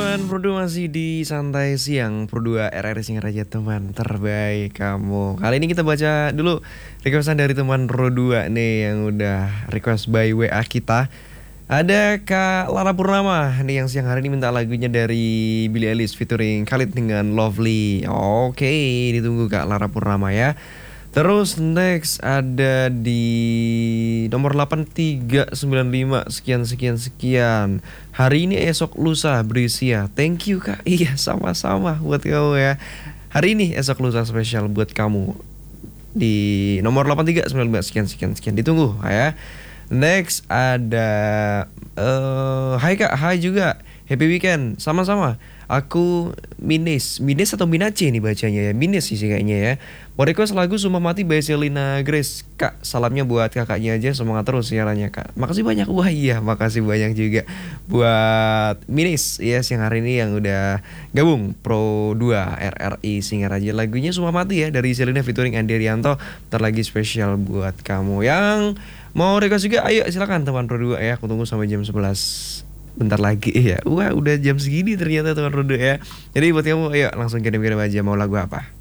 teman Pro 2 masih di Santai Siang Pro 2 RRI Singaraja teman terbaik kamu. Kali ini kita baca dulu requestan dari teman Pro 2 nih yang udah request by WA kita. Ada Kak Lara Purnama nih yang siang hari ini minta lagunya dari Billie Eilish featuring Khalid dengan Lovely. Oke, ditunggu Kak Lara Purnama ya. Terus next ada di nomor 8395 sekian. Hari ini esok lusa berisia. Thank you Kak. Iya sama-sama buat kamu ya. Hari ini esok lusa spesial buat kamu. Di nomor 8395 sekian. Ditunggu ya. Next ada hai Kak, hai juga. Happy weekend. Sama-sama. Aku Mines atau Minace nih bacanya ya. Mines sih kayaknya ya. Mau request lagu Sumpah Mati by Selena Grace. Kak, salamnya buat kakaknya aja. Semangat terus siarannya Kak. Makasih banyak. Wah iya, makasih banyak juga buat Mines ya siang hari ini yang udah gabung Pro 2 RRI Singaraja. Lagunya Sumpah Mati ya dari Selena featuring Andi Rianto. Ntar lagi spesial buat kamu yang mau request juga. Ayo silakan teman Pro 2 ya. Aku tunggu sampai jam 11 bentar lagi ya. Wah udah jam segini ternyata teman Rodo ya. Jadi buat kamu ayo langsung kirim-kirim aja mau lagu apa.